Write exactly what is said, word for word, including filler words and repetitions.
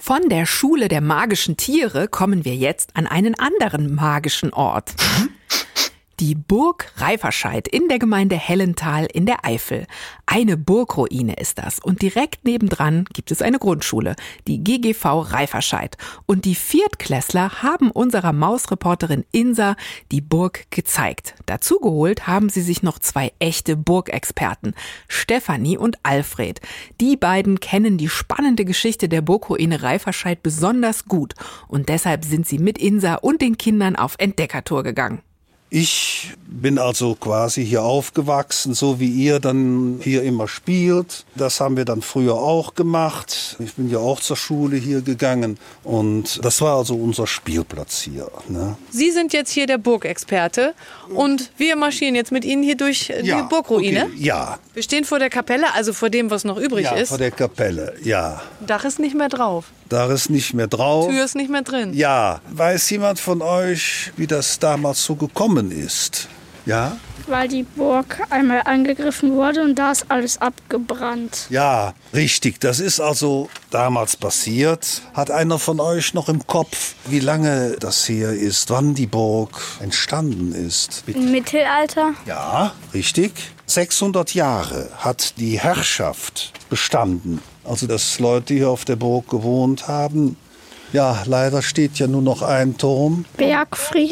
Von der Schule der magischen Tiere kommen wir jetzt an einen anderen magischen Ort. Die Burg Reiferscheid in der Gemeinde Hellental in der Eifel. Eine Burgruine ist das. Und direkt nebendran gibt es eine Grundschule, die G G V Reiferscheid. Und die Viertklässler haben unserer Mausreporterin Insa die Burg gezeigt. Dazu geholt haben sie sich noch zwei echte Burgexperten, Stefanie und Alfred. Die beiden kennen die spannende Geschichte der Burgruine Reiferscheid besonders gut. Und deshalb sind sie mit Insa und den Kindern auf Entdeckertour gegangen. Ich bin also quasi hier aufgewachsen, so wie ihr dann hier immer spielt. Das haben wir dann früher auch gemacht. Ich bin ja auch zur Schule hier gegangen und das war also unser Spielplatz hier. Ne? Sie sind jetzt hier der Burgexperte und wir marschieren jetzt mit Ihnen hier durch die Ja, Burgruine. okay, ja. Wir stehen vor der Kapelle, also vor dem, was noch übrig Ja, ist. vor der Kapelle, ja. Dach ist nicht mehr drauf. Da ist nicht mehr drauf. Tür ist nicht mehr drin. Ja. Weiß jemand von euch, wie das damals so gekommen ist? Ja? Weil die Burg einmal angegriffen wurde und da ist alles abgebrannt. Ja, richtig. Das ist also damals passiert. Hat einer von euch noch im Kopf, wie lange das her ist, wann die Burg entstanden ist? Im Mittelalter? Ja, richtig. sechshundert Jahre hat die Herrschaft bestanden. Also, dass Leute hier auf der Burg gewohnt haben. Ja, leider steht ja nur noch ein Turm. Bergfried.